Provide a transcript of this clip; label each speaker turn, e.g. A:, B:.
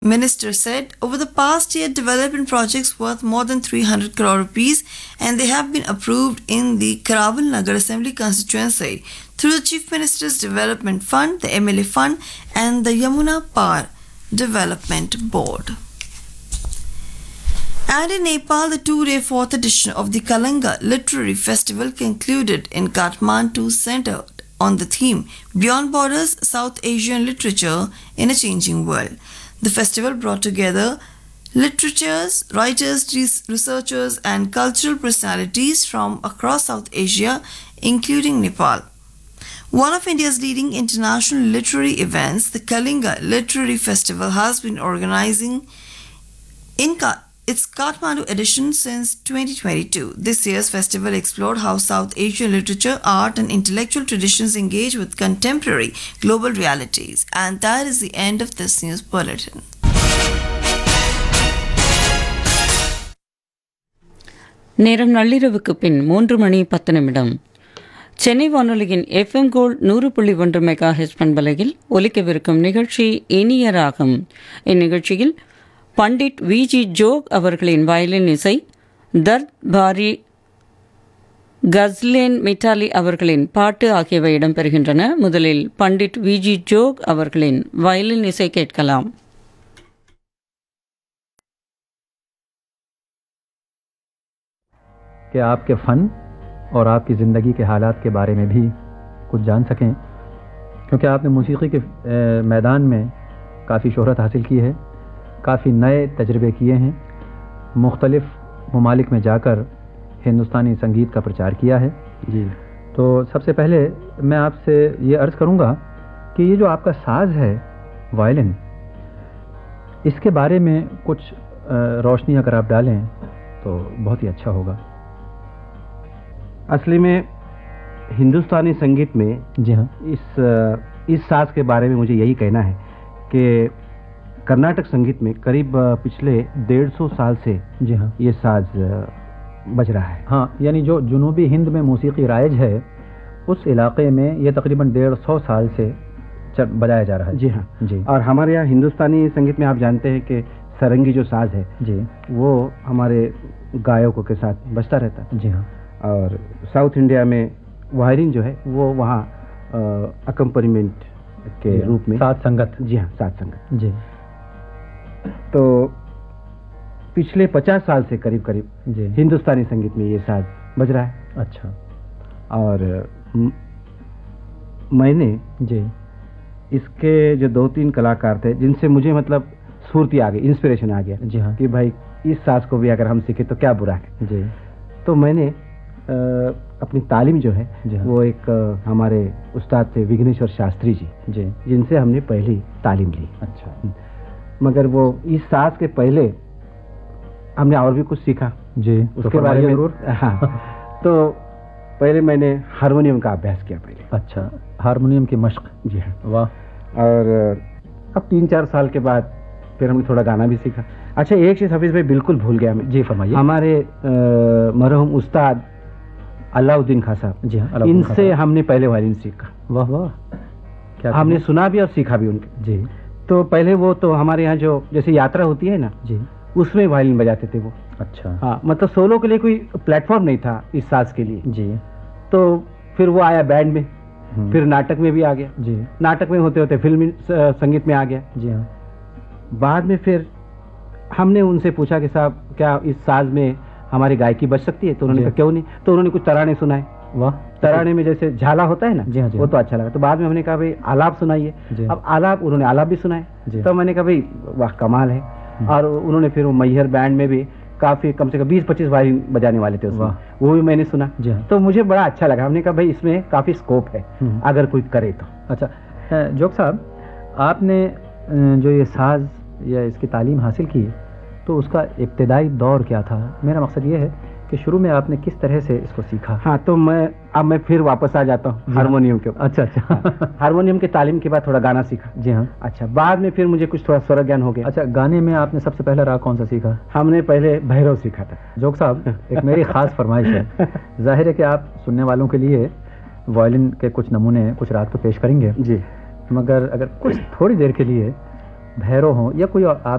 A: Minister said over the past year development projects worth more than 300 crore rupees and they have been approved in the Karawal Nagar Assembly constituency through the Chief Minister's Development Fund, the MLA Fund and the Yamuna Par Development Board. And in Nepal, the two-day fourth edition of the Kalanga Literary Festival concluded in Kathmandu, centered on the theme Beyond Borders, South Asian Literature in a Changing World. The festival brought together literatures, writers, researchers and cultural personalities from across South Asia, including Nepal. One of India's leading international literary events, the Kalinga Literary Festival, has been organizing its Kathmandu edition since 2022. This year's festival explored how South Asian literature, art and intellectual traditions engage with contemporary global realities. And that is the end of this news bulletin.
B: நேரம் நள்ளிரவுக்கு பின் 3:10 சென்னை வானொலியின் FM gold 100.1 megahertz பண்பலையில் ஒலிக்கவிருக்கும் நிகழ்ச்சி இனிய ராகம். இந்நிகழ்ச்சியில் Pandit Viji joke அவர்களின் violin இசை, தர்த் பாரி கஸ்லேன் மிட்டாலி அவர்களின் பாட்டு ஆகியவை இடம்பெறுகின்றன. முதலில் பண்டிட் விஜி ஜோக் அவர்களின் வயலின் இசை கேட்கலாம்.
C: कि आपके फ़न और आपकी ज़िंदगी के हालात के बारे में भी कुछ जान सकें, क्योंकि आपने मौसीक़ी के मैदान में काफ़ी शोहरत हासिल की है, काफ़ी नए तजर्बे किए हैं, मुख्तलिफ़ ममालिक में जाकर हिंदुस्तानी संगीत का प्रचार किया है जी। तो सबसे पहले मैं आपसे ये अर्ज़ करूँगा कि ये जो आपका साज़ है वायलिन, इसके बारे में कुछ रोशनी अगर आप डालें तो बहुत ही अच्छा होगा।
D: असली में हिंदुस्तानी संगीत में
C: जी हाँ,
D: इस साज के बारे में मुझे यही कहना है कि कर्नाटक संगीत में करीब पिछले 150 साल से
C: जी हाँ
D: ये साज बज रहा है।
C: हाँ, यानी जो जुनूबी हिंद में मौसीकी राइज है उस इलाके में ये तकरीबन 150 साल से बजाया जा रहा है।
D: जी हाँ
C: जी।
D: और हमारे यहाँ हिंदुस्तानी संगीत में आप जानते हैं कि सरंगी जो साज है
C: जी,
D: वो हमारे गायकों के साथ बजता रहता है।
C: जी हाँ।
D: और साउथ इंडिया में वायलिन जो है वो वहाँ अकम्पनीमेंट के रूप में
C: साथ संगत।
D: जी हाँ, साथ संगत
C: जी।
D: तो पिछले 50 साल से करीब करीब
C: जी
D: हिंदुस्तानी संगीत में ये साज बज रहा है।
C: अच्छा।
D: और मैंने
C: जी
D: इसके जो 2-3 कलाकार थे जिनसे मुझे मतलब स्फूर्ति आ गई, इंस्पिरेशन आ गया
C: जी हाँ,
D: कि भाई इस साज को भी अगर हम सीखे तो क्या बुरा है
C: जी।
D: तो मैंने अपनी तालीम जो है
C: हाँ।
D: वो एक हमारे उस्ताद थे विघ्नेश्वर शास्त्री जी
C: जी,
D: जिनसे हमने पहली तालीम ली।
C: अच्छा।
D: मगर वो इस साज के पहले हमने और भी कुछ सीखा
C: जी,
D: उसके बारे में। हाँ, तो पहले मैंने हारमोनियम का अभ्यास किया पहले।
C: अच्छा, हारमोनियम की मश्क।
D: जी हाँ।
C: वाह।
D: और अब 3-4 साल के बाद फिर हमने थोड़ा गाना भी सीखा। अच्छा, एक चीज़ हफीज़ भाई बिल्कुल भूल गया मैं।
C: जी फरमाइए।
D: हमारे मरहूम उस्ताद अलाउद्दीन खां साहब,
C: जी हाँ,
D: इनसे हमने पहले वायलिन सीखा।
C: वाह वाह, क्या
D: हमने सुना भी और सीखा भी उनके।
C: जी।
D: तो पहले वो तो हमारे यहाँ जो जैसे यात्रा होती है ना
C: जी,
D: उसमें वायलिन बजाते थे वो।
C: अच्छा।
D: हाँ, मतलब सोलो के लिए कोई प्लेटफॉर्म नहीं था इस साज के लिए
C: जी।
D: तो फिर वो आया बैंड में, फिर नाटक में भी आ गया
C: जी,
D: नाटक में होते होते फिल्मी संगीत में आ गया।
C: जी हाँ।
D: बाद में फिर हमने उनसे पूछा कि साहब क्या इस साज में हमारी गायकी बच सकती है? तो उन्होंने कहा क्यों नहीं। तो उन्होंने कुछ तराने सुनाए।
C: वाह।
D: तराने में जैसे झाला होता है ना,
C: जी हाँ, जी
D: वो तो अच्छा लगा। तो बाद में हमने कहा भाई आलाप सुनाइए। अब आलाप, उन्होंने आलाप भी सुनाए। तो मैंने कहा भाई वाह कमाल है। और उन्होंने फिर वो मैहर बैंड में भी काफी कम से कम 20-25 वायलिन बजाने वाले थे उसमें, वो भी मैंने सुना। तो मुझे बड़ा अच्छा लगा। हमने कहा भाई इसमें काफी स्कोप है अगर कोई करे तो।
C: अच्छा जोग साहब, आपने जो ये साज या इसकी तालीम हासिल की तो उसका इब्तिदाई दौर क्या था? मेरा मकसद ये है कि शुरू में आपने किस तरह से इसको सीखा?
D: हाँ, तो मैं फिर वापस आ जाता हूँ हारमोनियम के ऊपर।
C: अच्छा अच्छा।
D: हारमोनियम की तालीम के बाद थोड़ा गाना सीखा।
C: जी हाँ।
D: अच्छा, बाद में फिर मुझे कुछ थोड़ा स्वर ज्ञान हो गया।
C: अच्छा, गाने में आपने सबसे पहला राग कौन सा सीखा?
D: हमने पहले भैरव सीखा था।
C: जोग साहब, एक मेरी खास फरमाइश है। जाहिर है कि आप सुनने वालों के लिए वायलिन के कुछ नमूने, कुछ राग तो पेश करेंगे
D: जी,
C: मगर अगर कुछ थोड़ी देर के लिए भैरव हो या कोई आप